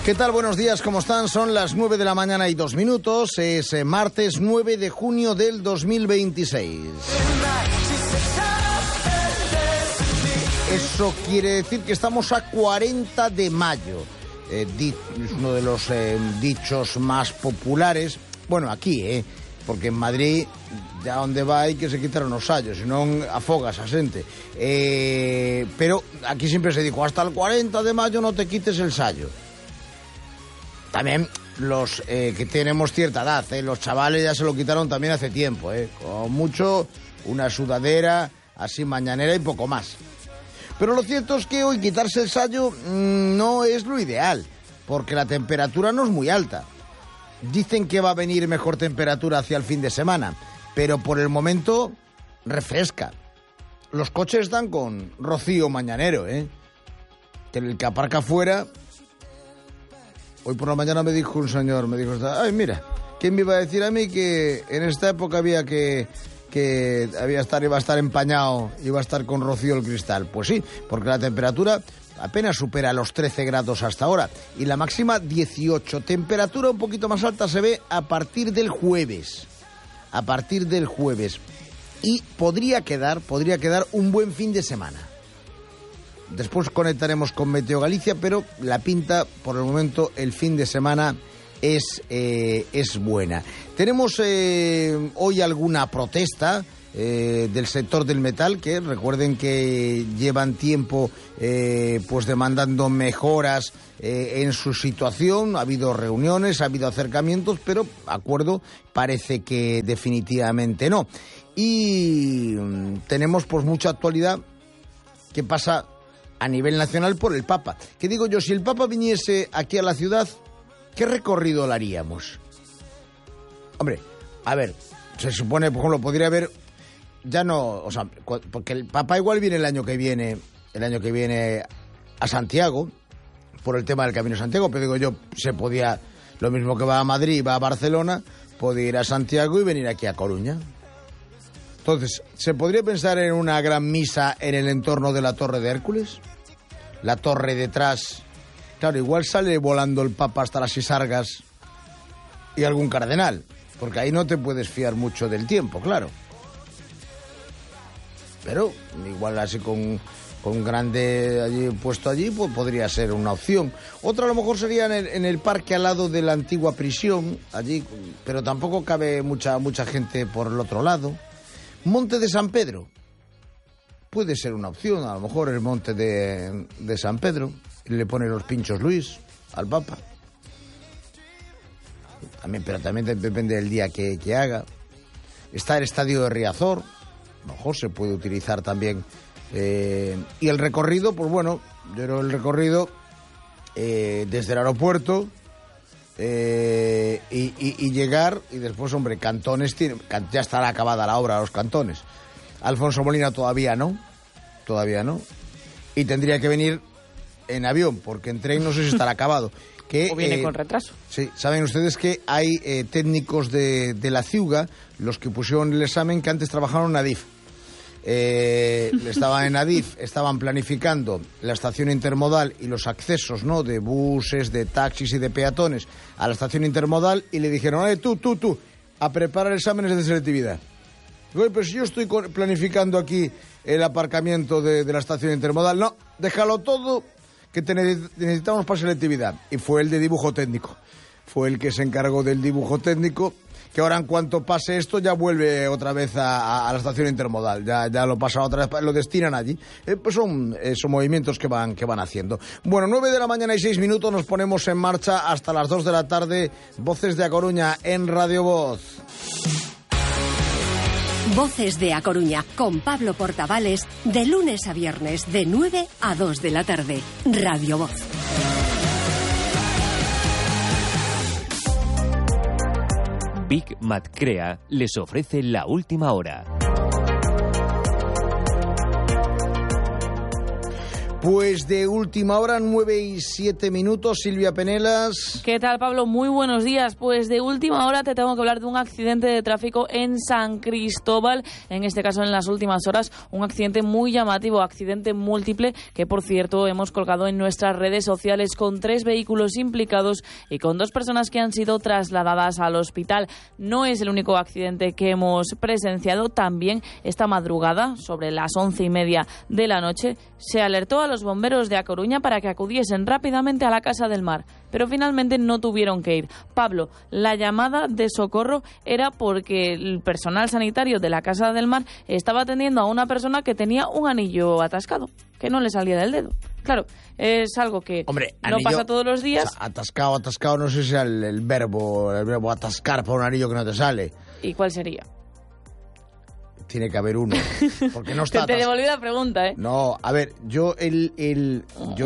¿Qué tal? Buenos días, ¿cómo están? Son las 9 de la mañana y 2 minutos. Es martes 9 de junio del 2026. Eso quiere decir que estamos a 40 de mayo. Es uno de los dichos más populares. Bueno, aquí, porque en Madrid, ya donde va hay que se quitaron los sayos, si no afogas a gente. Pero aquí siempre se dijo, hasta el 40 de mayo no te quites el sayo. También los que tenemos cierta edad, los chavales ya se lo quitaron también hace tiempo, con mucho una sudadera así mañanera y poco más. Pero lo cierto es que hoy quitarse el sayo no es lo ideal, porque la temperatura no es muy alta. Dicen que va a venir mejor temperatura hacia el fin de semana, pero por el momento refresca. Los coches están con rocío mañanero, que el que aparca afuera. Hoy por la mañana me dijo un señor, ay, mira, ¿quién me iba a decir a mí que en esta época había que iba a estar empañado, iba a estar con rocío el cristal? Pues sí, porque la temperatura apenas supera los 13 grados hasta ahora y la máxima 18. Temperatura un poquito más alta se ve a partir del jueves. Y podría quedar un buen fin de semana. Después conectaremos con Meteo Galicia, pero la pinta, por el momento, el fin de semana es buena. Tenemos hoy alguna protesta del sector del metal, que recuerden que llevan tiempo pues demandando mejoras en su situación. Ha habido reuniones, ha habido acercamientos, pero acuerdo parece que definitivamente no. Y tenemos pues mucha actualidad que pasa a nivel nacional por el Papa. ¿Qué digo yo? Si el Papa viniese aquí a la ciudad, ¿qué recorrido le haríamos? Hombre, a ver, se supone, por ejemplo, podría haber, ya no, o sea, porque el Papa igual viene el año que viene a Santiago, por el tema del Camino de Santiago, pero digo yo, se podía, lo mismo que va a Madrid, va a Barcelona, podía ir a Santiago y venir aquí a Coruña. Entonces, ¿se podría pensar en una gran misa en el entorno de la Torre de Hércules? La torre detrás. Claro, igual sale volando el Papa hasta las Sisargas y algún cardenal, porque ahí no te puedes fiar mucho del tiempo, claro. Pero igual así con grande allí, puesto allí, pues podría ser una opción. Otra a lo mejor sería en el parque al lado de la antigua prisión, allí, pero tampoco cabe mucha gente por el otro lado. Monte de San Pedro puede ser una opción, a lo mejor el monte de San Pedro, le pone los pinchos Luis al Papa. Pero también depende del día que haga. Está el estadio de Riazor, a lo mejor se puede utilizar también. Y el recorrido, pues bueno, yo creo el recorrido desde el aeropuerto y llegar, y después, hombre, Cantones, ya estará acabada la obra, los Cantones. Alfonso Molina todavía no, y tendría que venir en avión, porque en tren no sé si estará acabado. O viene con retraso. Sí, saben ustedes que hay técnicos de la Ciuga, los que pusieron el examen, que antes trabajaron en Adif. Estaban en Adif, estaban planificando la estación intermodal y los accesos, ¿no?, de buses, de taxis y de peatones a la estación intermodal, y le dijeron, tú, a preparar exámenes de selectividad. Oye, pero si yo estoy planificando aquí el aparcamiento de la estación intermodal, no, déjalo todo, que necesitamos para selectividad. Y fue el de dibujo técnico, fue el que se encargó del dibujo técnico, que ahora en cuanto pase esto ya vuelve otra vez a la estación intermodal, ya lo pasa otra vez, lo destinan allí. Pues son movimientos que van haciendo. Bueno, 9 de la mañana y 6 minutos, nos ponemos en marcha hasta las 2 de la tarde. Voces de A Coruña en Radio Voz. Voces de A Coruña con Pablo Portavales, de lunes a viernes de 9 a 2 de la tarde. Radio Voz. Big Mat Crea les ofrece la última hora. Pues de última hora, 9:07, Silvia Penelas. ¿Qué tal, Pablo? Muy buenos días. Pues de última hora te tengo que hablar de un accidente de tráfico en San Cristóbal, en este caso en las últimas horas, un accidente muy llamativo, accidente múltiple, que por cierto hemos colgado en nuestras redes sociales, con 3 vehículos implicados y con 2 personas que han sido trasladadas al hospital. No es el único accidente que hemos presenciado. También esta madrugada, sobre las 11:30 de la noche, se alertó a los bomberos de A Coruña para que acudiesen rápidamente a la Casa del Mar, pero finalmente no tuvieron que ir. Pablo, la llamada de socorro era porque el personal sanitario de la Casa del Mar estaba atendiendo a una persona que tenía un anillo atascado, que no le salía del dedo. Claro, es algo que no pasa todos los días. O sea, atascado, no sé si es el verbo atascar por un anillo que no te sale. ¿Y cuál sería? Tiene que haber uno, porque no está Te devolví la pregunta, ¿eh? No, a ver, yo el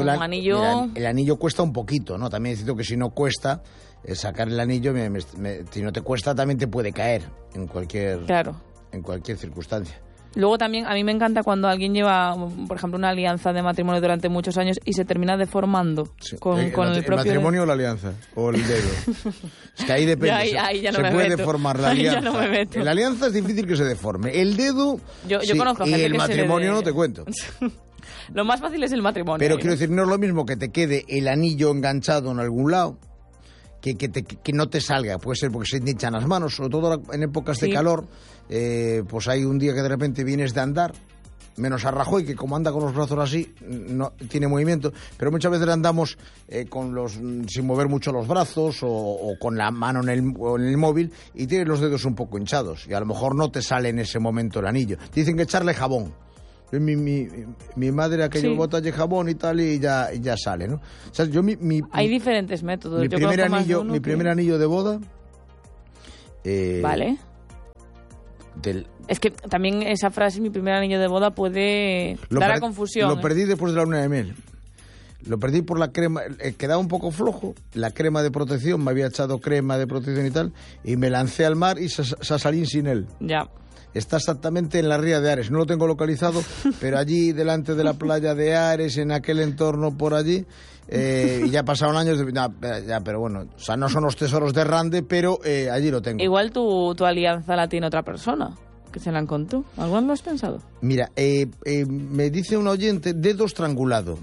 anillo cuesta un poquito, ¿no? También es cierto que si no cuesta, sacar el anillo, si no te cuesta, también te puede caer en cualquier circunstancia. Luego también, a mí me encanta cuando alguien lleva, por ejemplo, una alianza de matrimonio durante muchos años y se termina deformando con el propio... ¿El matrimonio o la alianza? ¿O el dedo? Es que ahí depende. Ahí ya no se me puede meto. deformar la alianza. Ya no me meto. En la alianza es difícil que se deforme. El dedo... Yo conozco gente y el que matrimonio no te cuento. Lo más fácil es el matrimonio. Pero quiero decir, no es lo mismo que te quede el anillo enganchado en algún lado que no te salga. Puede ser porque se te hinchan las manos, sobre todo en épocas de calor. Pues hay un día que de repente vienes de andar, menos a Rajoy, que como anda con los brazos así, no tiene movimiento, pero muchas veces andamos sin mover mucho los brazos o con la mano en el móvil y tienes los dedos un poco hinchados y a lo mejor no te sale en ese momento el anillo. Dicen que echarle jabón. Mi madre aquello botas de jabón y tal y ya sale, ¿no? O sea, hay diferentes métodos. Mi primer anillo de boda. Vale. Es que también esa frase, mi primer anillo de boda, puede dar a confusión. Lo perdí después de la luna de miel. Lo perdí por la crema, quedaba un poco flojo, la crema de protección, me había echado crema de protección y tal, y me lancé al mar y salí sin él. Ya. Está exactamente en la ría de Ares, no lo tengo localizado, pero allí delante de la playa de Ares, en aquel entorno por allí, y ya pasaron años, pero bueno, o sea, no son los tesoros de Rande, pero allí lo tengo. Igual tu alianza la tiene otra persona, que se la encontró. ¿Alguno lo has pensado? Mira, me dice un oyente, dedo estrangulado.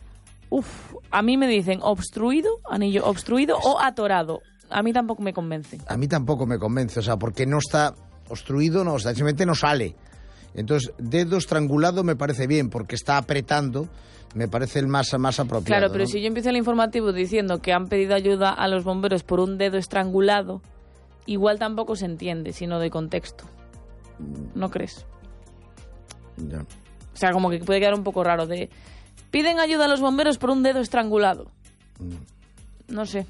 A mí me dicen anillo obstruido o atorado. A mí tampoco me convence. A mí tampoco me convence, o sea, porque no está obstruido, no, o sea, simplemente no sale. Entonces, dedo estrangulado me parece bien, porque está apretando, me parece el más apropiado. Claro, pero ¿no? Si yo empiezo el informativo diciendo que han pedido ayuda a los bomberos por un dedo estrangulado, igual tampoco se entiende, sino de contexto. ¿No crees? Ya. O sea, como que puede quedar un poco raro de... Piden ayuda a los bomberos por un dedo estrangulado. No sé.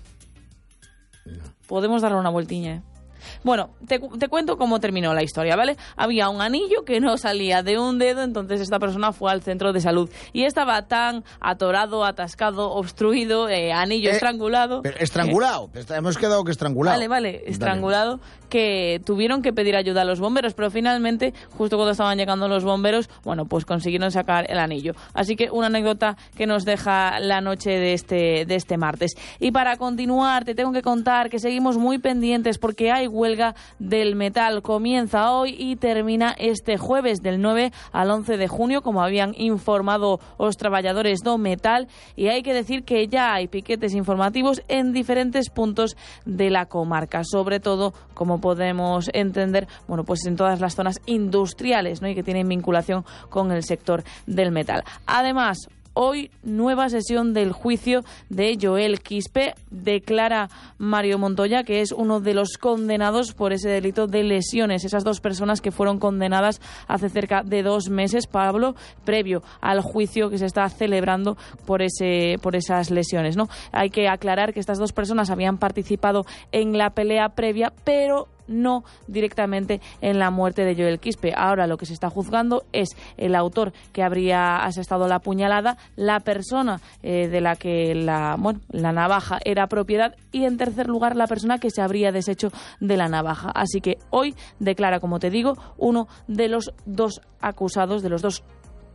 Podemos darle una vueltilla, ¿eh? Bueno, te cuento cómo terminó la historia, ¿vale? Había un anillo que no salía de un dedo, entonces esta persona fue al centro de salud y estaba tan atorado, atascado, obstruido, anillo estrangulado. Pero estrangulado, hemos quedado que estrangulado. Vale, estrangulado, que tuvieron que pedir ayuda a los bomberos, pero finalmente, justo cuando estaban llegando los bomberos, bueno, pues consiguieron sacar el anillo. Así que una anécdota que nos deja la noche de este martes. Y para continuar, te tengo que contar que seguimos muy pendientes porque hay huelga del metal. Comienza hoy y termina este jueves del 9 al 11 de junio, como habían informado los trabajadores do metal, y hay que decir que ya hay piquetes informativos en diferentes puntos de la comarca, sobre todo, como podemos entender, bueno, pues en todas las zonas industriales, ¿no? Y que tienen vinculación con el sector del metal. Además, hoy, nueva sesión del juicio de Joel Quispe. Declara Mario Montoya que es uno de los condenados por ese delito de lesiones. Esas 2 personas que fueron condenadas hace cerca de 2 meses, Pablo, previo al juicio que se está celebrando por esas lesiones, ¿no? Hay que aclarar que estas 2 personas habían participado en la pelea previa, pero no directamente en la muerte de Joel Quispe. Ahora lo que se está juzgando es el autor que habría asestado la puñalada, la persona de la que la navaja era propiedad y, en tercer lugar, la persona que se habría deshecho de la navaja. Así que hoy declara, como te digo, uno de los 2 acusados, de los 2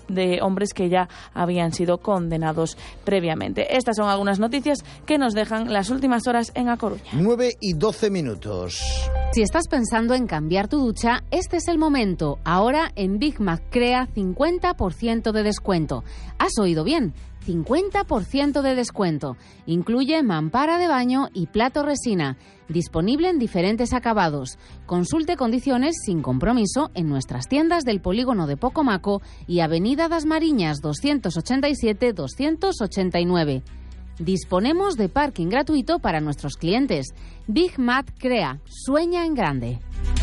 de hombres que ya habían sido condenados previamente. Estas son algunas noticias que nos dejan las últimas horas en A Coruña. 9:12. Si estás pensando en cambiar tu ducha, este es el momento. Ahora en Big Mac Crea 50% de descuento. ¿Has oído bien? 50% de descuento. Incluye mampara de baño y plato resina. Disponible en diferentes acabados. Consulte condiciones sin compromiso en nuestras tiendas del polígono de Pocomaco y Avenida das Mariñas 287-289. Disponemos de parking gratuito para nuestros clientes. Big Mac Crea. Sueña en grande.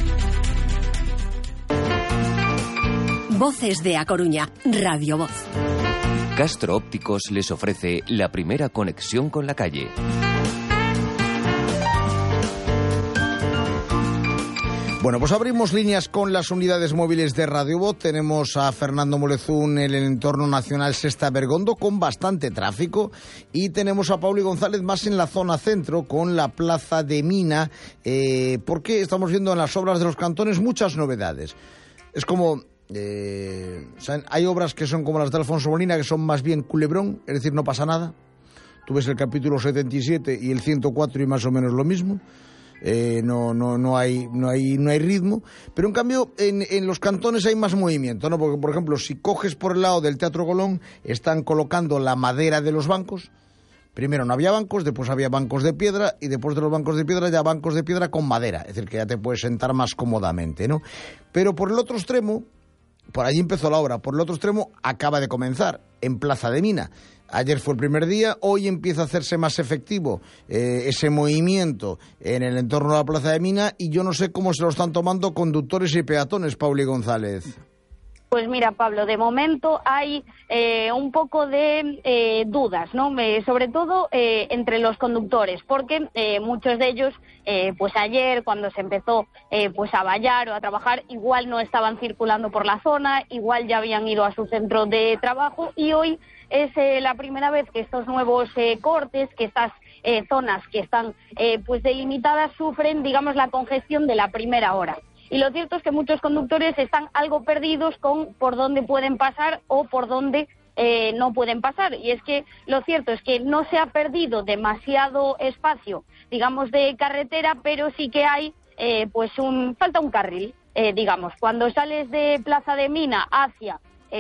Voces de A Coruña. Radio Voz. Castro Ópticos les ofrece la primera conexión con la calle. Bueno, pues abrimos líneas con las unidades móviles de Radio Voz. Tenemos a Fernando Molezún en el entorno nacional Sesta Bergondo con bastante tráfico y tenemos a Pauli González más en la zona centro con la Plaza de Mina, porque estamos viendo en las obras de los cantones muchas novedades. Es como... hay obras que son como las de Alfonso Molina, que son más bien culebrón, es decir, no pasa nada. Tú ves el capítulo 77 y el 104 y más o menos lo mismo. No hay ritmo, pero en cambio en los cantones hay más movimiento, ¿no? Porque, por ejemplo, si coges por el lado del Teatro Colón, están colocando la madera de los bancos. Primero no había bancos, después había bancos de piedra y después de los bancos de piedra ya bancos de piedra con madera, es decir, que ya te puedes sentar más cómodamente, ¿no? Pero por el otro extremo, por allí empezó la obra, por el otro extremo acaba de comenzar, en Plaza de Mina. Ayer fue el primer día, hoy empieza a hacerse más efectivo ese movimiento en el entorno de la Plaza de Mina y yo no sé cómo se lo están tomando conductores y peatones, Pauli González. Pues mira, Pablo, de momento hay un poco de dudas, ¿no? Sobre todo entre los conductores, porque muchos de ellos, pues ayer cuando se empezó pues a vallar o a trabajar, igual no estaban circulando por la zona, igual ya habían ido a su centro de trabajo y hoy es la primera vez que estos nuevos cortes, que estas zonas que están pues delimitadas sufren, digamos, la congestión de la primera hora. Y lo cierto es que muchos conductores están algo perdidos con por dónde pueden pasar o por dónde no pueden pasar. Y es que lo cierto es que no se ha perdido demasiado espacio, digamos, de carretera, pero sí que hay pues falta un carril, digamos. Cuando sales de Plaza de Mina hacia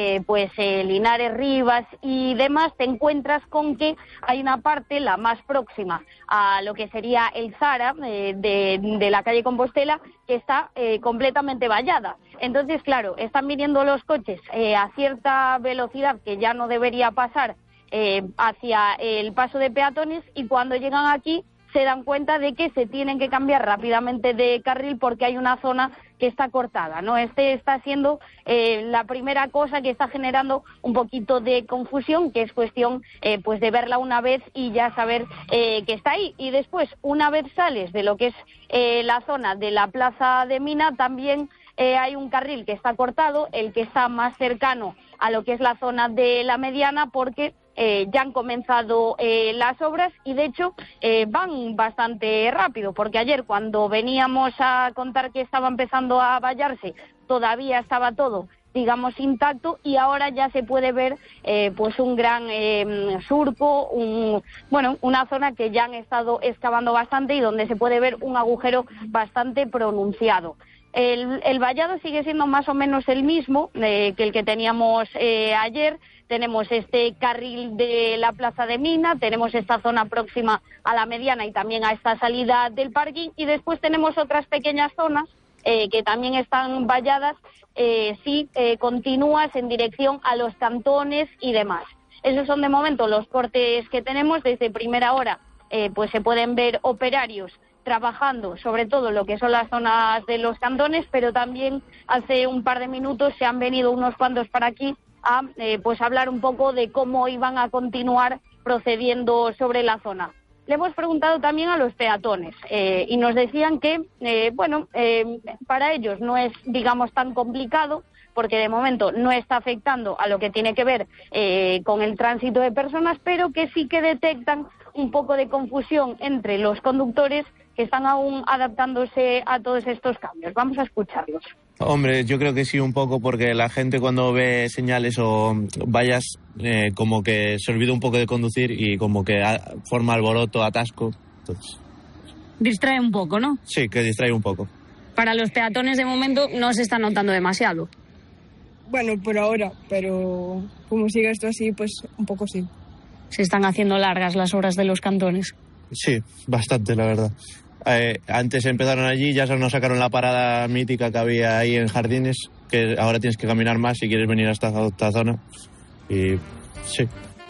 Linares Rivas y demás, te encuentras con que hay una parte, la más próxima a lo que sería el Zara de la calle Compostela, que está completamente vallada. Entonces, claro, están viniendo los coches a cierta velocidad que ya no debería pasar hacia el paso de peatones y cuando llegan aquí se dan cuenta de que se tienen que cambiar rápidamente de carril porque hay una zona que está cortada, ¿no? Está siendo la primera cosa que está generando un poquito de confusión, que es cuestión pues de verla una vez y ya saber que está ahí. Y después, una vez sales de lo que es la zona de la Plaza de Mina, también hay un carril que está cortado, el que está más cercano a lo que es la zona de la Mediana, porque ya han comenzado las obras y de hecho van bastante rápido, porque ayer cuando veníamos a contar que estaba empezando a vallarse todavía estaba todo, digamos, intacto y ahora ya se puede ver pues un gran surco, una zona que ya han estado excavando bastante y donde se puede ver un agujero bastante pronunciado. El vallado sigue siendo más o menos el mismo que el que teníamos ayer. Tenemos este carril de la Plaza de Mina, tenemos esta zona próxima a la Mediana y también a esta salida del parking y después tenemos otras pequeñas zonas que también están valladas si continúas en dirección a los cantones y demás. Esos son de momento los cortes que tenemos. Desde primera hora pues se pueden ver operarios trabajando sobre todo lo que son las zonas de los cantones, pero también hace un par de minutos se han venido unos cuantos para aquí a pues hablar un poco de cómo iban a continuar procediendo sobre la zona. Le hemos preguntado también a los peatones y nos decían que para ellos no es, digamos, tan complicado porque de momento no está afectando a lo que tiene que ver con el tránsito de personas, pero que sí que detectan un poco de confusión entre los conductores que están aún adaptándose a todos estos cambios. Vamos a escucharlos. Hombre, yo creo que sí un poco, porque la gente cuando ve señales o vallas como que se olvida un poco de conducir y como que forma alboroto, atasco. Entonces, distrae un poco, ¿no? Sí, que distrae un poco. Para los peatones de momento no se está notando demasiado. Bueno, por ahora, pero como siga esto así, pues un poco sí. Se están haciendo largas las horas de los cantones. Sí, bastante, la verdad. Antes empezaron allí, ya nos sacaron la parada mítica que había ahí en Jardines, que ahora tienes que caminar más si quieres venir hasta esta zona. Y sí.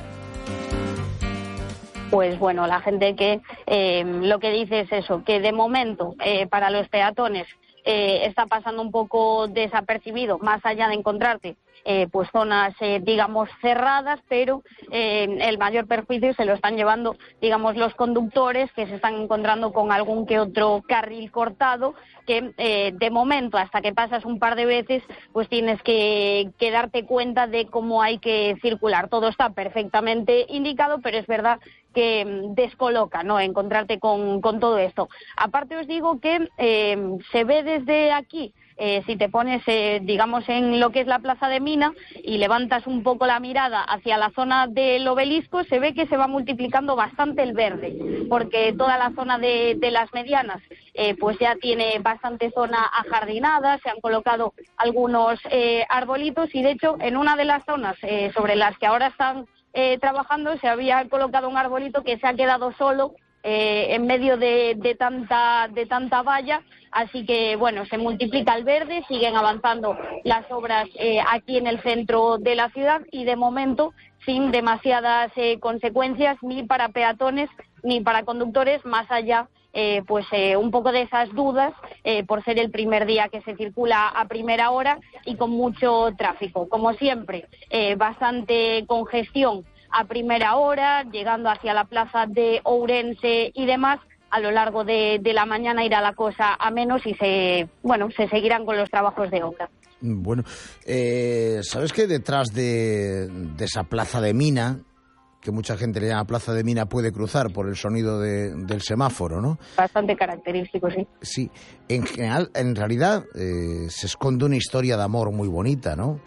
Pues bueno, la gente que lo que dice es eso, que de momento para los peatones está pasando un poco desapercibido, más allá de encontrarte pues zonas, digamos, cerradas, pero el mayor perjuicio se lo están llevando, digamos, los conductores, que se están encontrando con algún que otro carril cortado, que de momento, hasta que pasas un par de veces, pues tienes que darte cuenta de cómo hay que circular. Todo está perfectamente indicado, pero es verdad que descoloca, ¿no?, encontrarte con todo esto. Aparte os digo que se ve desde aquí, si te pones, digamos, en lo que es la Plaza de Mina y levantas un poco la mirada hacia la zona del obelisco, se ve que se va multiplicando bastante el verde, porque toda la zona de las medianas pues ya tiene bastante zona ajardinada, se han colocado algunos arbolitos y, de hecho, en una de las zonas sobre las que ahora están trabajando se había colocado un arbolito que se ha quedado solo en medio de tanta valla, así que bueno, se multiplica el verde, siguen avanzando las obras aquí en el centro de la ciudad y de momento sin demasiadas consecuencias ni para peatones ni para conductores, más allá pues un poco de esas dudas por ser el primer día que se circula a primera hora y con mucho tráfico. Como siempre, bastante congestión a primera hora, llegando hacia la plaza de Ourense y demás. A lo largo de la mañana irá la cosa a menos y se seguirán con los trabajos de obra. Bueno, ¿sabes que detrás de esa plaza de Mina, que mucha gente le llama Plaza de Mina, puede cruzar por el sonido del semáforo, ¿no? Bastante característico, sí. Sí, en realidad se esconde una historia de amor muy bonita, ¿no?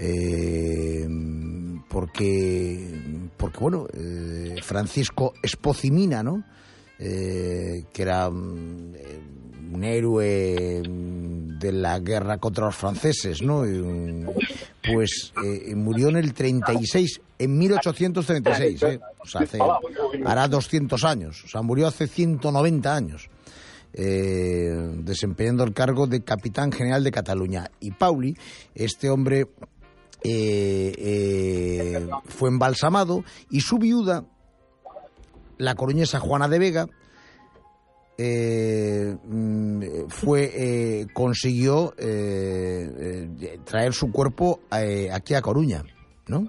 Porque bueno, Francisco Espoz y Mina, ¿no? Que era un héroe de la guerra contra los franceses, ¿no? Pues murió en el 36, en 1836, o sea, hará 200 años, o sea, murió hace 190 años, desempeñando el cargo de capitán general de Cataluña. Y Pauli, este hombre, fue embalsamado y su viuda, la coruñesa Juana de Vega, consiguió traer su cuerpo aquí a Coruña, ¿no?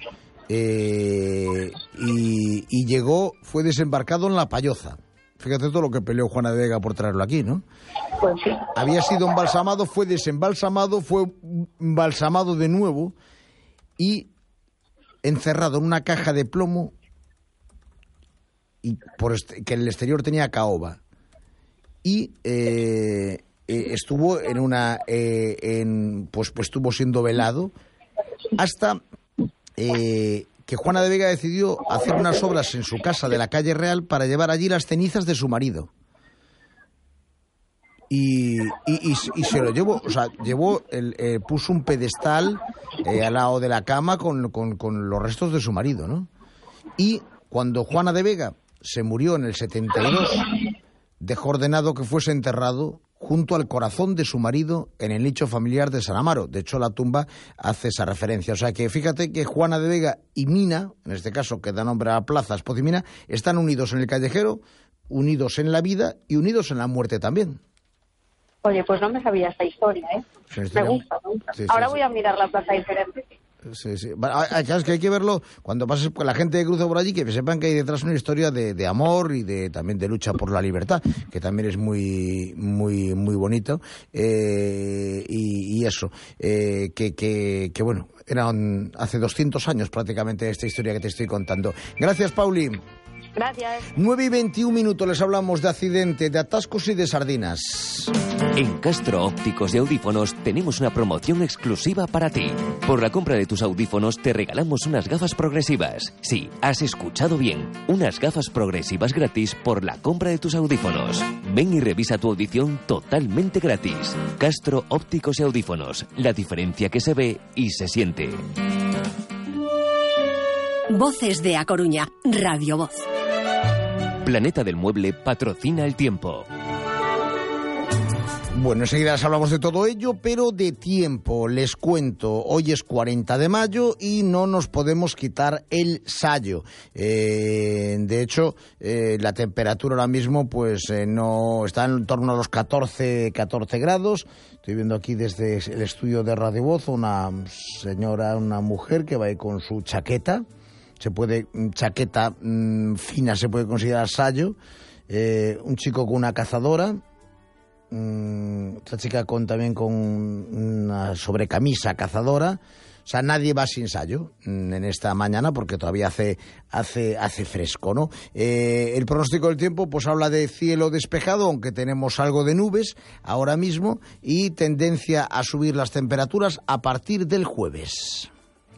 Y llegó, fue desembarcado en La Palloza. Fíjate todo lo que peleó Juana de Vega por traerlo aquí, ¿no? Pues sí. Había sido embalsamado, fue desembalsamado, fue embalsamado de nuevo y encerrado en una caja de plomo y que en el exterior tenía caoba. Y estuvo pues estuvo siendo velado hasta que Juana de Vega decidió hacer unas obras en su casa de la calle Real para llevar allí las cenizas de su marido. Y se lo llevó, o sea, puso un pedestal al lado de la cama con los restos de su marido, ¿no? Y cuando Juana de Vega se murió en el 72, dejó ordenado que fuese enterrado junto al corazón de su marido en el nicho familiar de San Amaro. De hecho, la tumba hace esa referencia. O sea que fíjate que Juana de Vega y Mina, en este caso que da nombre a la plaza Espoz y Mina, están unidos en el callejero, unidos en la vida y unidos en la muerte también. Oye, pues no me sabía esta historia, ¿eh? Me gusta. Sí, ahora voy a mirar la plaza diferente. Sí, sí. Es que hay que verlo cuando pases con la gente que cruza por allí, que sepan que hay detrás una historia de amor y también de lucha por la libertad, que también es muy muy muy bonito, y eso, que bueno, eran hace 200 años prácticamente esta historia que te estoy contando. Gracias, Pauli. Gracias. 9:21, les hablamos de accidente, de atascos y de sardinas. En Castro Ópticos de Audífonos tenemos una promoción exclusiva para ti. Por la compra de tus audífonos te regalamos unas gafas progresivas. Sí, has escuchado bien. Unas gafas progresivas gratis por la compra de tus audífonos. Ven y revisa tu audición totalmente gratis. Castro Ópticos y Audífonos. La diferencia que se ve y se siente. Voces de A Coruña, Radio Voz. Planeta del Mueble patrocina el tiempo. Bueno, enseguida les hablamos de todo ello, pero de tiempo les cuento. Hoy es 40 de mayo y no nos podemos quitar el sayo. De hecho, la temperatura ahora mismo pues no está en torno a los 14 grados. Estoy viendo aquí desde el estudio de Radio Voz una señora, una mujer que va ahí con su chaqueta. Chaqueta fina se puede considerar sayo. Un chico con una cazadora. Esta chica también con una sobrecamisa cazadora. O sea, nadie va sin sayo en esta mañana porque todavía hace fresco, ¿no? El pronóstico del tiempo pues habla de cielo despejado, aunque tenemos algo de nubes ahora mismo, y tendencia a subir las temperaturas a partir del jueves.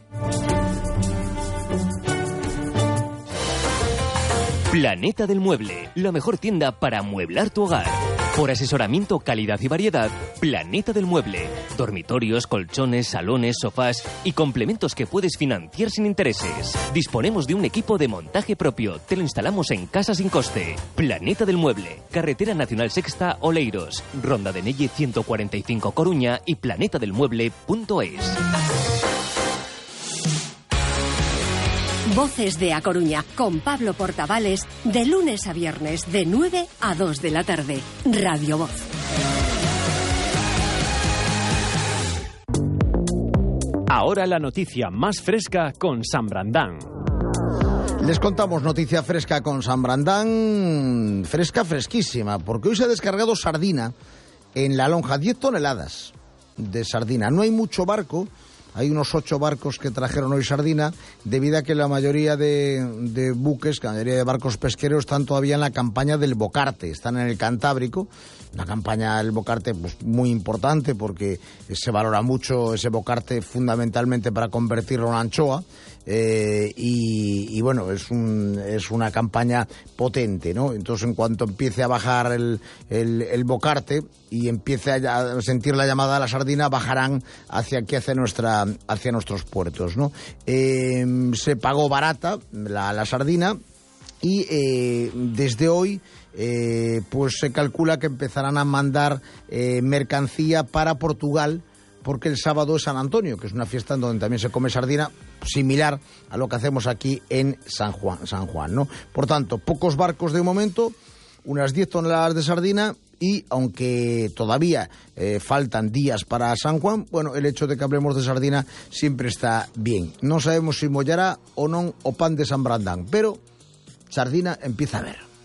Planeta del Mueble, la mejor tienda para amueblar tu hogar. Por asesoramiento, calidad y variedad, Planeta del Mueble. Dormitorios, colchones, salones, sofás y complementos que puedes financiar sin intereses. Disponemos de un equipo de montaje propio. Te lo instalamos en casa sin coste. Planeta del Mueble. Carretera Nacional Sexta, Oleiros. Ronda de Nelle 145 Coruña y planetadelmueble.es. Voces de A Coruña, con Pablo Portavales, de lunes a viernes, de 9 a 2 de la tarde. Radio Voz. Ahora la noticia más fresca con San Brandán. Les contamos noticia fresca con San Brandán, fresquísima, porque hoy se ha descargado sardina en la lonja, 10 toneladas de sardina. No hay mucho barco. Hay unos 8 barcos que trajeron hoy sardina, debido a que la mayoría de buques, la mayoría de barcos pesqueros están todavía en la campaña del Bocarte, están en el Cantábrico. Una campaña del Bocarte pues muy importante porque se valora mucho ese Bocarte fundamentalmente para convertirlo en anchoa. Y bueno, es una campaña potente, ¿no? Entonces, en cuanto empiece a bajar el Bocarte y empiece a sentir la llamada de la sardina, bajarán hacia aquí, hacia nuestros puertos, ¿no? Se pagó barata la sardina y desde hoy pues se calcula que empezarán a mandar mercancía para Portugal, porque el sábado es San Antonio, que es una fiesta en donde también se come sardina, similar a lo que hacemos aquí en San Juan, ¿no? Por tanto, pocos barcos de momento, unas 10 toneladas de sardina, y aunque todavía faltan días para San Juan, bueno, el hecho de que hablemos de sardina siempre está bien. No sabemos si mollará o no o pan de San Brandán, pero sardina empieza a haber.